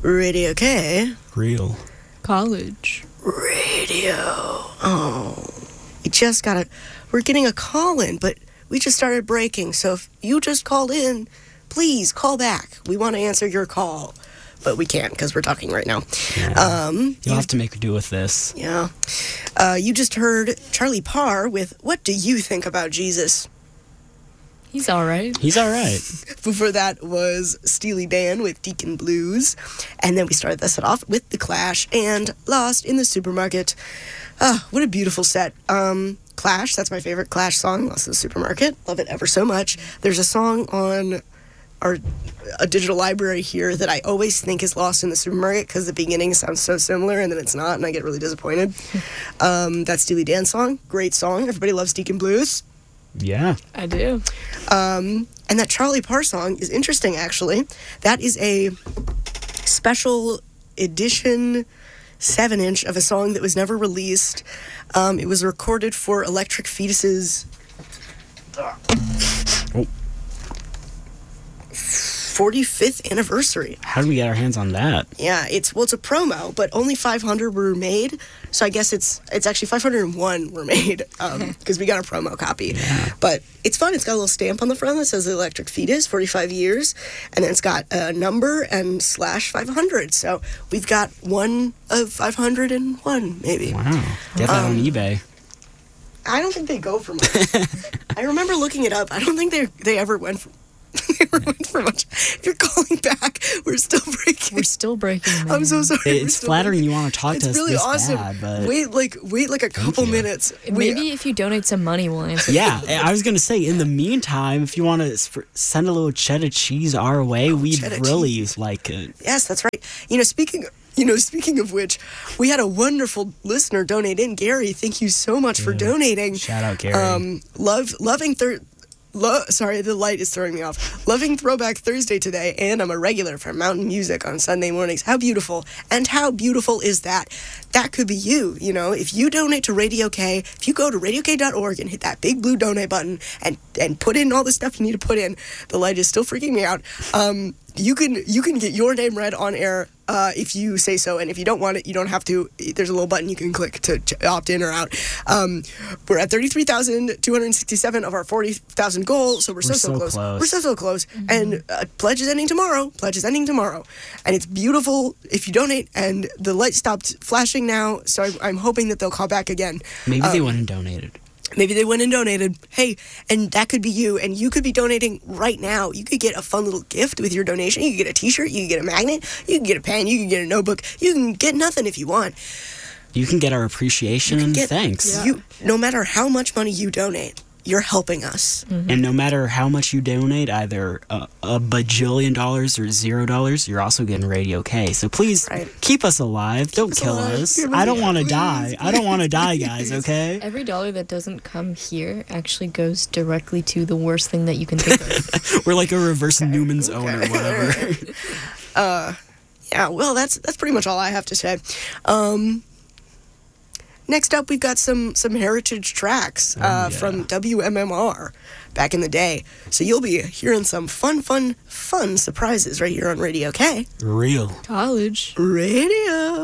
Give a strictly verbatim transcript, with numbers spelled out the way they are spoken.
Radio K. Real. College. Radio. Oh. We just got a... We're getting a call in, but we just started breaking. So if you just called in, please call back. We want to answer your call. But we can't because we're talking right now. Yeah. Um, You'll you, have to make do with this. Yeah. Uh, you just heard Charlie Parr with What Do You Think About Jesus? He's all right. He's all right. Before that was Steely Dan with Deacon Blues. And then we started this set off with The Clash and Lost in the Supermarket. Ah, what a beautiful set. Um, Clash, that's my favorite Clash song, Lost in the Supermarket. Love it ever so much. There's a song on our a digital library here that I always think is Lost in the Supermarket because the beginning sounds so similar and then it's not, and I get really disappointed. um, that Steely Dan song, great song. Everybody loves Deacon Blues. Yeah. I do. Um, and that Charlie Parr song is interesting, actually. That is a special edition seven inch of a song that was never released. Um, it was recorded for Electric Fetus's Oh. forty-fifth anniversary. How do we get our hands on that? Yeah, it's well, it's a promo, but only five hundred were made. So I guess it's it's actually five hundred one were made because um, we got a promo copy. Yeah. But it's fun. It's got a little stamp on the front that says Electric Fetus, forty-five years, and then it's got a number and slash five hundred. So we've got one of five hundred one, maybe. Wow. Get that Um, on eBay. I don't think they go for much. I remember looking it up. I don't think they they ever went for. They never went for much. If you're calling back, we're still breaking. We're still breaking. Man. I'm so sorry. we're It's still flattering breaking. you want to talk It's to us really this awesome. bad, but... Wait, like, wait, like a couple you. minutes. Maybe We, if you donate some money, we'll answer. Yeah, I was going to say, in the meantime, if you want to send a little cheddar cheese our way, we'd cheddar really cheese. like it. yes, that's right. You know, speaking. You know, speaking of which, we had a wonderful listener donate in. Gary, thank you so much for Yeah. donating. Shout out, Gary. Um, love, loving thir- lo- Sorry, the light is throwing me off. Loving Throwback Thursday today, and I'm a regular for Mountain Music on Sunday mornings. How beautiful. And how beautiful is that? That could be you, you know. If you donate to Radio K, if you go to radio k dot org and hit that big blue donate button and, and put in all the stuff you need to put in, the light is still freaking me out. Um, you can you can get your name read on air uh, if you say so, and if you don't want it, you don't have to. There's a little button you can click to ch- opt in or out. Um, we're at thirty-three thousand two hundred sixty-seven of our forty thousand goal, so we're, so, so so close. close. We're so, so close. And uh, pledge is ending tomorrow. Pledge is ending tomorrow. And it's beautiful if you donate, and the light stopped flashing now, so I, I'm hoping that they'll call back again. Maybe they Um, went and donated. Maybe they went and donated. Hey, and that could be you. And you could be donating right now. You could get a fun little gift with your donation. You could get a t-shirt. You could get a magnet. You can get a pen. You can get a notebook. You can get nothing if you want. You can get our appreciation and Get- thanks. You, no matter how much money you donate, you're helping us. And no matter how much you donate, either a, a bajillion dollars or zero dollars, you're also getting Radio K. So please Right. keep us alive. Don't us kill alive. us. Give us I don't alive. want to Please, die. I don't want to die, guys, okay? Every dollar that doesn't come here actually goes directly to the worst thing that you can think of. We're like a reverse Newman's own or okay. whatever. Yeah, well, that's that's pretty much all I have to say. Um, next up, we've got some some heritage tracks uh, yeah. from W M M R back in the day. So you'll be hearing some fun, fun, fun surprises right here on Radio K. Real. College. Radio.